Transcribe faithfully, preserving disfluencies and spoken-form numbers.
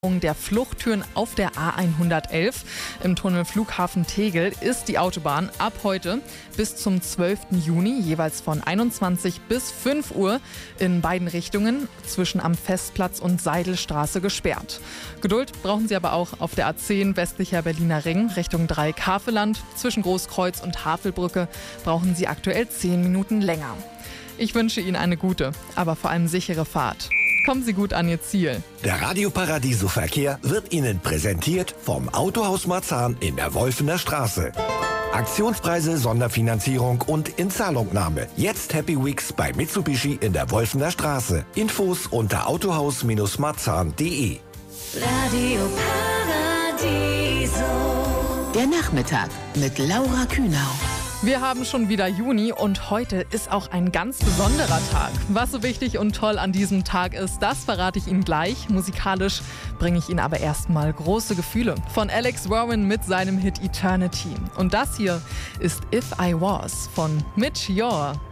Der Fluchttüren auf der A hundertelf im Tunnel Flughafen Tegel ist die Autobahn ab heute bis zum zwölften Juni jeweils von einundzwanzig bis fünf Uhr in beiden Richtungen zwischen am Festplatz und Seidelstraße gesperrt. Geduld brauchen Sie aber auch auf der A zehn westlicher Berliner Ring Richtung Dreieck-Havelland. Zwischen Großkreuz und Havelbrücke brauchen Sie aktuell zehn Minuten länger. Ich wünsche Ihnen eine gute, aber vor allem sichere Fahrt. Kommen Sie gut an Ihr Ziel. Der Radio Paradiso Verkehr wird Ihnen präsentiert vom Autohaus Marzahn in der Wolfener Straße. Aktionspreise, Sonderfinanzierung und Inzahlungnahme. Jetzt Happy Weeks bei Mitsubishi in der Wolfener Straße. Infos unter autohaus Marzahn punkt de. Radio Paradiso. Der Nachmittag mit Laura Kühnau. Wir haben schon wieder Juni und heute ist auch ein ganz besonderer Tag. Was so wichtig und toll an diesem Tag ist, das verrate ich Ihnen gleich. Musikalisch bringe ich Ihnen aber erstmal große Gefühle. Von Alex Warren mit seinem Hit Eternity. Und das hier ist If I Was von Mitch Yor.